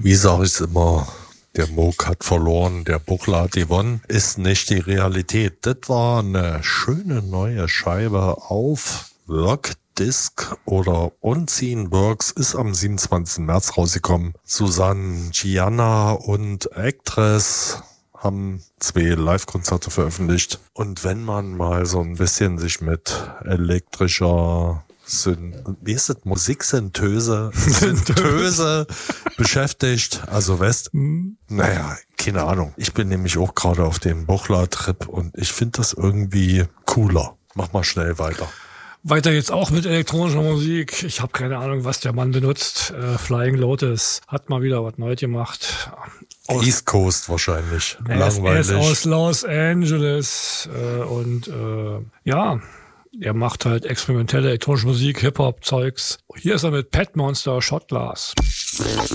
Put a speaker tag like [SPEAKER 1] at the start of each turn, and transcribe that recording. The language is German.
[SPEAKER 1] Wie sage ich es immer, der Moog hat verloren, der Buchler hat gewonnen, ist nicht die Realität. Das war eine schöne neue Scheibe auf Workdisc oder Unseen Works, ist am 27. März rausgekommen. Susanne Gianna und Actress haben 2 Live-Konzerte veröffentlicht. Und wenn man mal so ein bisschen sich mit elektrischer Musiksynthese beschäftigt, also naja, keine Ahnung. Ich bin nämlich auch gerade auf dem Buchler-Trip und ich finde das irgendwie cooler. Mach mal schnell weiter.
[SPEAKER 2] Weiter jetzt auch mit elektronischer Musik. Ich habe keine Ahnung, was der Mann benutzt. Flying Lotus hat mal wieder was Neues gemacht.
[SPEAKER 1] East Coast wahrscheinlich. Langweilig.
[SPEAKER 2] Er ist aus Los Angeles ja, er macht halt experimentelle elektronische Musik, Hip-Hop-Zeugs. Hier ist er mit Pet Monster Shot Glass.